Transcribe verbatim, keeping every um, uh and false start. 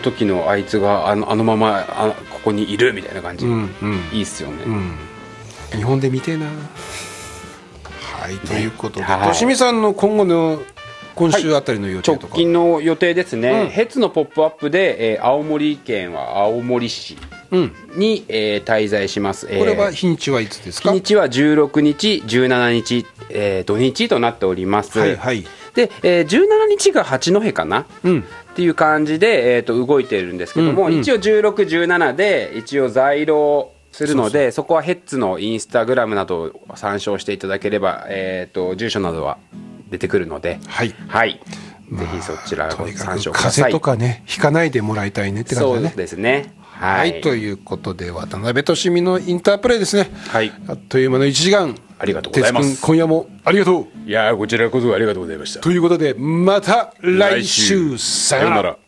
時のあいつがあの、あのままあここにいるみたいな感じ、 うんうん、 いいっすよね、 うん、日本で見てえな。はい、ね、ということで、としみさんの今後の今週あたりの予定とか、 はい、直近の予定ですね、 うん、 ヘッツのポップアップで、えー、青森県は青森市に、うん、えー、滞在します。 これは日にちはいつですか？ 日にちはじゅうろくにちじゅうしちにち、えー、土日となっております。 はいはい。 で、えー、じゅうしちにちが八戸かな、うん、っていう感じで、えー、と動いてるんですけども、うんうん、一応じゅうろく、じゅうしちで一応在廊するので、そうそう、そこはヘッツのインスタグラムなどを参照していただければ、えー、と住所などは出てくるので、 はい、 はい、ぜひそちらを参照ください。 風邪とかね、ひかないでもらいたいねって感じだね。 そうですね。 はい、はい、ということで渡辺俊美のインタープレイですね。 はい。 あっという間のいちじかん、 ありがとうございます。 哲君、今夜もありがとう。 いやこちらこそありがとうございました。 ということでまた来週、さよなら。